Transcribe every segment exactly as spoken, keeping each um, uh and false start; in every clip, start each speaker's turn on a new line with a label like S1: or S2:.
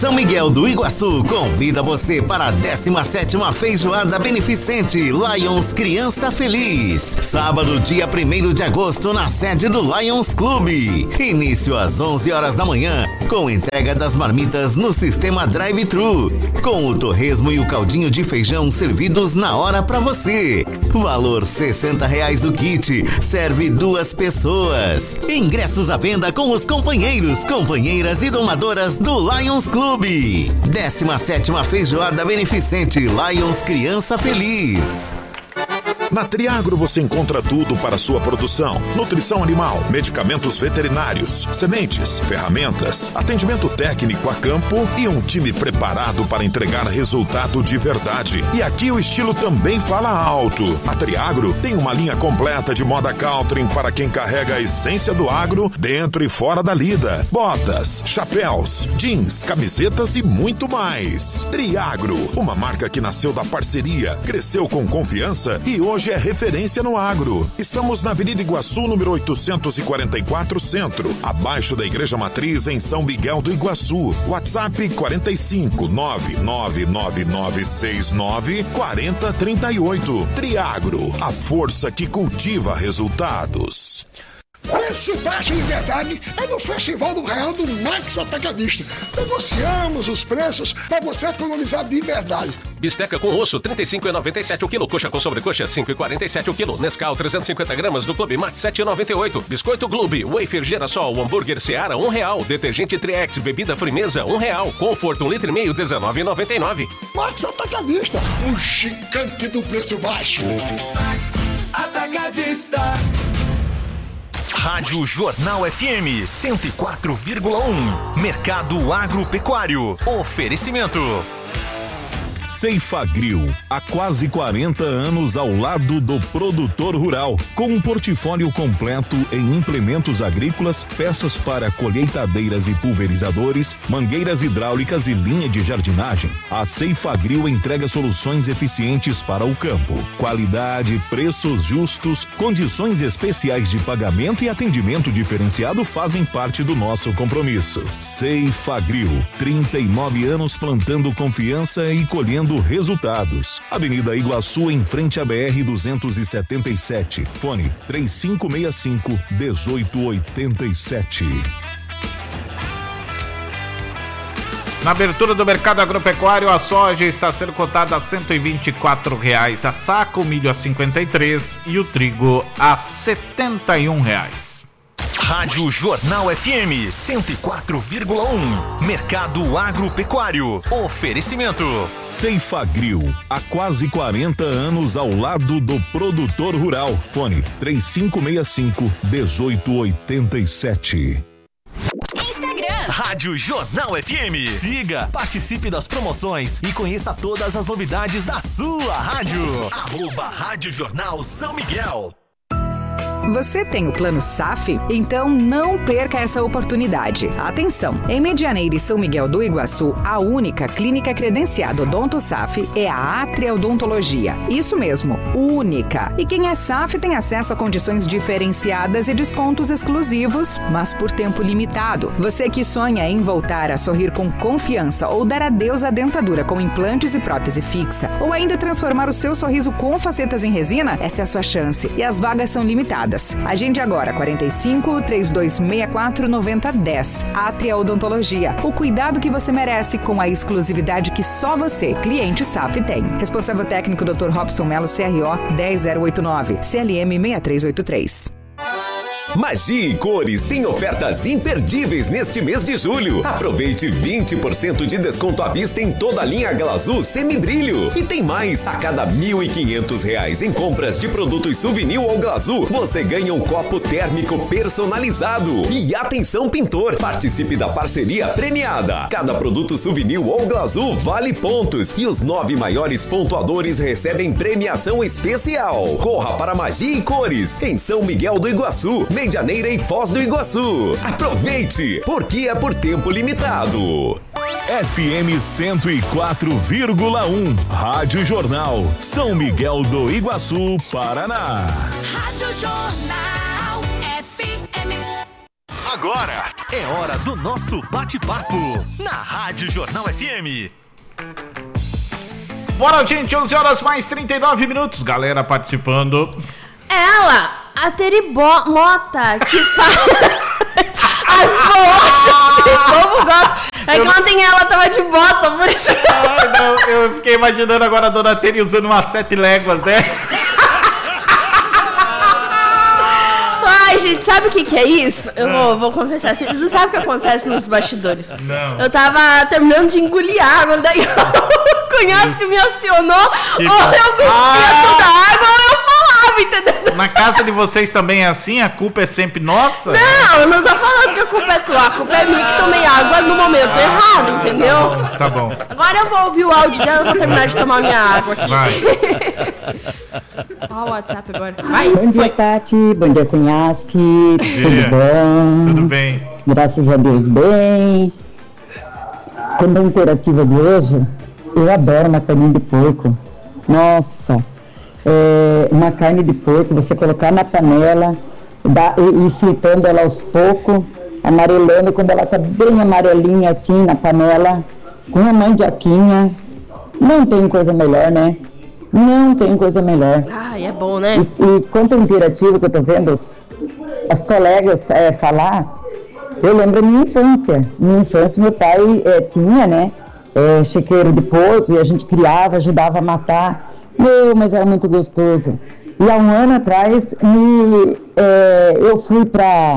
S1: São Miguel do Iguaçu convida você para a décima sétima Feijoada Beneficente Lions Criança Feliz. Sábado, dia primeiro de agosto, na sede do Lions Clube. Início às onze horas da manhã, com entrega das marmitas no sistema drive-thru, com o torresmo e o caldinho de feijão servidos na hora para você. Valor sessenta reais o kit, serve duas pessoas. Ingressos à venda com os companheiros, companheiras e domadoras do Lions Clube. décima sétima Feijoada Beneficente Lions Criança Feliz.
S2: Na Triagro você encontra tudo para sua produção: nutrição animal, medicamentos veterinários, sementes, ferramentas, atendimento técnico a campo e um time preparado para entregar resultado de verdade. E aqui o estilo também fala alto. A Triagro tem uma linha completa de moda country para quem carrega a essência do agro dentro e fora da lida. Botas, chapéus, jeans, camisetas e muito mais. Triagro, uma marca que nasceu da parceria, cresceu com confiança e hoje é referência no agro. Estamos na Avenida Iguaçu, número oitocentos e quarenta e quatro, Centro, abaixo da Igreja Matriz, em São Miguel do Iguaçu. WhatsApp quarenta e cinco, nove nove nove nove seis nove, quatro zero três oito. Triagro, a força que cultiva resultados.
S3: Preço baixo de verdade é no Festival do Real do Max Atacadista. Negociamos os preços para você economizar de verdade.
S4: Bisteca com osso, trinta e cinco reais e noventa e sete centavos o quilo. Coxa com sobrecoxa, cinco reais e quarenta e sete centavos o quilo. Nescau, trezentos e cinquenta gramas do Clube Max, sete reais e noventa e oito centavos. Biscoito Globe, Wafer Girassol, hambúrguer Seara, um real. Detergente Triex, bebida Frimeza, um real. Conforto, um litro e meio, dezenove reais e noventa e nove centavos.
S3: Max Atacadista, o gigante do preço baixo.
S5: Max Atacadista. Rádio Jornal F M cento e quatro vírgula um. Mercado Agropecuário. Oferecimento.
S6: Ceifagrill, há quase quarenta anos ao lado do produtor rural, com um portfólio completo em implementos agrícolas, peças para colheitadeiras e pulverizadores, mangueiras hidráulicas e linha de jardinagem. A Ceifagrill entrega soluções eficientes para o campo, qualidade, preços justos, condições especiais de pagamento e atendimento diferenciado fazem parte do nosso compromisso. Ceifagrill, trinta e nove anos plantando confiança e colhendo resultados. Avenida Iguaçu, em frente à B R duzentos e setenta e sete. Fone três cinco seis cinco, um oito oito sete.
S7: Na abertura do mercado agropecuário, a soja está sendo cotada a cento e vinte e quatro reais a saco, o milho a cinquenta e três e o trigo a setenta e um reais.
S5: Rádio Jornal F M cento e quatro vírgula um. Mercado Agropecuário. Oferecimento.
S6: Ceifagrill, há quase quarenta anos ao lado do produtor rural. Fone três cinco seis cinco, um oito oito sete.
S5: Instagram. Rádio Jornal F M. Siga, participe das promoções e conheça todas as novidades da sua rádio. Arroba Rádio Jornal São Miguel.
S8: Você tem o plano S A F? Então não perca essa oportunidade. Atenção! Em Medianeira e São Miguel do Iguaçu, a única clínica credenciada Odonto S A F é a Atria Odontologia. Isso mesmo, única. E quem é S A F tem acesso a condições diferenciadas e descontos exclusivos, mas por tempo limitado. Você que sonha em voltar a sorrir com confiança ou dar adeus à dentadura com implantes e prótese fixa, ou ainda transformar o seu sorriso com facetas em resina, essa é a sua chance. E as vagas são limitadas. Agende agora, quarenta e cinco, trinta e dois sessenta e quatro, noventa, dez. Atria Odontologia. O cuidado que você merece com a exclusividade que só você, cliente S A F, tem. Responsável técnico doutor Robson Melo, C R O dez zero oito nove, C L M seis três oito três.
S9: Magia e Cores tem ofertas imperdíveis neste mês de julho. Aproveite vinte por cento de desconto à vista em toda a linha Glazul Semibrilho. E tem mais, a cada mil e quinhentos reais em compras de produtos Souvenir ou Glazul, você ganha um copo térmico personalizado. E atenção, pintor, participe da parceria premiada. Cada produto Souvenir ou Glazul vale pontos e os nove maiores pontuadores recebem premiação especial. Corra para Magia e Cores, em São Miguel do Iguaçu, Medianeira e Foz do Iguaçu. Aproveite, porque é por tempo limitado.
S6: F M cento e quatro vírgula um, Rádio Jornal, São Miguel do Iguaçu, Paraná.
S10: Rádio Jornal F M.
S5: Agora é hora do nosso bate-papo na Rádio Jornal F M.
S7: Bora, gente, onze horas mais trinta e nove minutos. Galera participando.
S10: Ela, a Teribo Mota, que faz as bolachas que o povo gosta. É que ontem ela tava de bota, por isso.
S7: Ai, não, eu fiquei imaginando agora a dona Teri usando umas sete léguas, né?
S10: Ai, gente, sabe o que que é isso? Eu vou, vou confessar, vocês não sabem o que acontece nos bastidores.
S7: Não.
S10: Eu tava terminando de engolir água, daí o cunhado que me acionou,
S7: Que
S10: ou
S7: bom.
S10: eu cuspia
S7: Ah!
S10: toda a água, ou eu falava, entendeu?
S7: Na casa de vocês também é assim? A culpa é sempre nossa?
S10: Não, eu não tô falando que a culpa é tua, a culpa é minha que tomei água no momento errado, entendeu?
S7: Tá bom.
S10: Agora eu vou ouvir o áudio dela e vou terminar de tomar minha água aqui.
S7: Vai.
S10: Ó o WhatsApp agora. Vai,
S11: Bom dia,
S10: foi.
S11: Tati. Bom dia, Cunhasque.
S7: dia.
S11: Tudo bom?
S7: Tudo bem.
S11: Graças a Deus, bem. Quando a interativa de hoje, eu adoro uma carninha de porco. Nossa, é uma carne de porco, você colocar na panela dá, e, e fritando ela aos poucos, amarelando, quando ela tá bem amarelinha assim na panela, com uma mandioquinha. Não tem coisa melhor, né? Não tem coisa melhor.
S10: Ai, é bom, né?
S11: E, e quanto ao interativo que eu tô vendo os, as colegas é, falar, eu lembro da minha infância. Minha infância, meu pai é, tinha, né, é, chiqueiro de porco e a gente criava, ajudava a matar. Meu, mas era muito gostoso. E há um ano atrás, me, é, eu fui para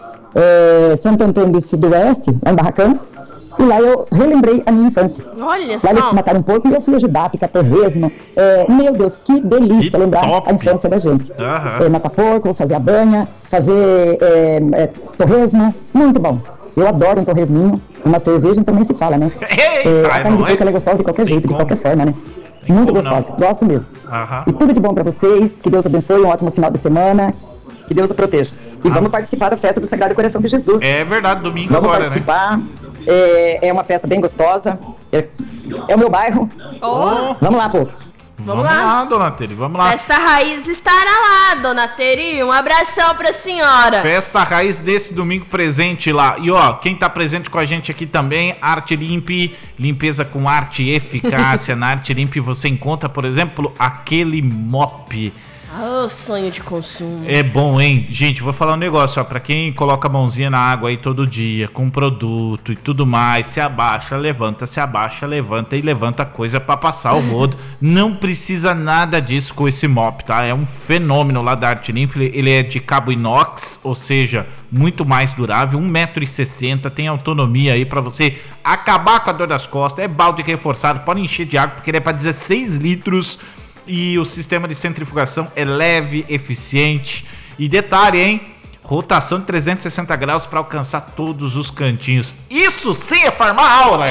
S11: é, Santo Antônio do Sudoeste, lá em Barracão, e lá eu relembrei a minha infância.
S10: Olha
S11: Lá eles
S10: só.
S11: mataram um porco e eu fui ajudar a picar torresmo. É, meu Deus, que delícia
S7: Que
S11: lembrar
S7: top.
S11: a infância da gente.
S7: Aham.
S11: É, matar porco, fazer a banha, fazer é, é, torresmo, muito bom. Eu adoro um torresminho, uma cerveja também se fala, né?
S7: Eita,
S11: É, a
S7: é
S11: carne de
S7: nóis.
S11: porco ela é gostosa de qualquer jeito, de
S7: como.
S11: qualquer forma, né?
S7: Tem
S11: Muito
S7: como não.
S11: gostosa, gosto mesmo.
S7: Aham.
S11: E tudo de bom pra vocês, que Deus abençoe, um ótimo final de semana, que Deus o proteja. E vamos participar da festa do Sagrado Coração de Jesus.
S7: É verdade, domingo
S11: Vamos
S7: agora, né?
S11: participar, é, é uma festa bem gostosa, é, é o meu bairro.
S10: Ó,
S11: Vamos lá, povo.
S10: vamos lá.
S7: dona Teri, vamos lá.
S10: Festa Raiz estará lá, dona Teri. Um abração pra senhora.
S7: Festa Raiz desse domingo presente lá. E ó, quem tá presente com a gente aqui também, Arte Limpe, limpeza com arte e eficácia. Na Arte Limpe você encontra, por exemplo, aquele mop.
S10: Ah, o sonho de consumo.
S7: É bom, hein? Gente, vou falar um negócio, ó. Pra quem coloca a mãozinha na água aí todo dia, com produto e tudo mais, se abaixa, levanta, se abaixa, levanta e levanta coisa pra passar o rodo. Não precisa nada disso com esse mop, tá? É um fenômeno lá da Arte Limpa. Ele é de cabo inox, ou seja, muito mais durável, um metro e sessenta, tem autonomia aí pra você acabar com a dor das costas. É balde reforçado, pode encher de água, porque ele é pra dezesseis litros. E o sistema de centrifugação é leve, eficiente. E detalhe, hein? Rotação de trezentos e sessenta graus para alcançar todos os cantinhos. Isso sim é farmar aula!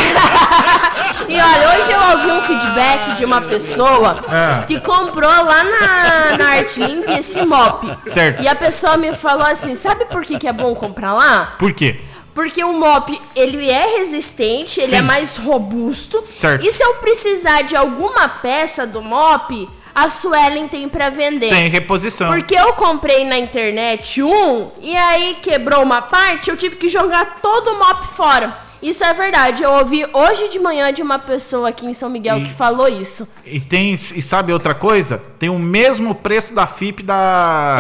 S10: E olha, hoje eu ouvi um feedback de uma pessoa
S7: É.
S10: que comprou lá na, na Arte Limpa esse mop.
S7: Certo.
S10: E a pessoa me falou assim, sabe por que, que é bom comprar lá?
S7: Por quê?
S10: Porque o mop, ele é resistente, ele
S7: Sim.
S10: é mais robusto.
S7: Certo.
S10: E se eu precisar de alguma peça do mop, a Suelen tem pra vender.
S7: Tem reposição.
S10: Porque eu comprei na internet um, e aí quebrou uma parte, eu tive que jogar todo o mop fora. Isso é verdade, eu ouvi hoje de manhã de uma pessoa aqui em São Miguel
S7: E-
S10: que falou isso.
S7: E tem, e sabe outra coisa? Tem o mesmo preço da F I P da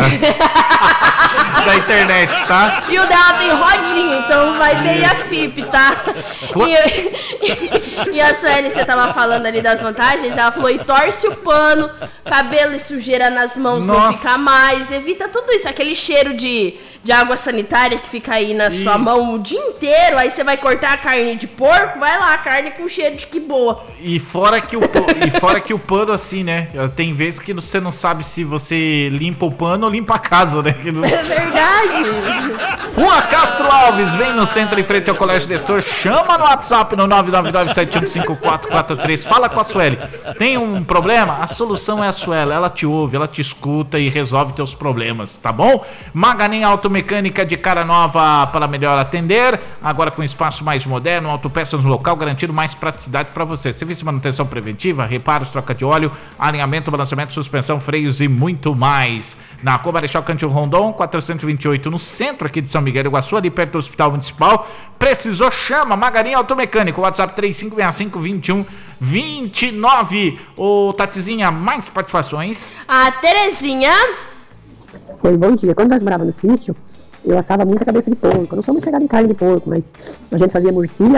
S7: da internet, tá?
S10: E o dela tem rodinha, então vai bem a F I P, tá?
S7: Qu-
S10: E, e a Sueli, você tava falando ali das vantagens, ela falou, e torce o pano, cabelo e sujeira nas mãos não
S7: Nossa.
S10: fica mais, evita tudo isso, aquele cheiro de, de água sanitária que fica aí na sua mão o dia inteiro, aí você vai cortar a carne de porco, vai lá, carne com cheiro de que boa.
S7: E fora que o pa- e fora que o pano assim, né? Tem vezes que você não sabe se você limpa o pano ou limpa a casa, né? Que não-
S10: É verdade.
S7: Rua Castro Alves, vem no centro em frente ao Colégio Destor, chama no WhatsApp no nove nove nove sete um cinco quatro quatro três, fala com a Sueli. Tem um problema? A solução é a Sueli, ela te ouve, ela te escuta e resolve teus problemas, tá bom? Maganin Automecânica de cara nova para melhor atender, agora com espaço mais moderno, autopeças no local, garantindo mais praticidade para você. Serviço de manutenção preventiva, reparos, troca de óleo, alinhamento, balanceamento, suspensão, freios e muito mais. Na Rua Marechal Cândido Rondon, quatrocentos quatrocentos e vinte e oito, no centro aqui de São Miguel do Iguaçu, ali perto do Hospital Municipal. Precisou, chama Magarinha Automecânico, WhatsApp três cinco seis cinco, dois um dois nove. Ô, Tatizinha, mais participações?
S10: A Terezinha.
S12: Oi, bom dia. Quando nós morávamos no sítio, eu assava muita cabeça de porco. Eu não sou muito chegada em carne de porco, mas a gente fazia murcia,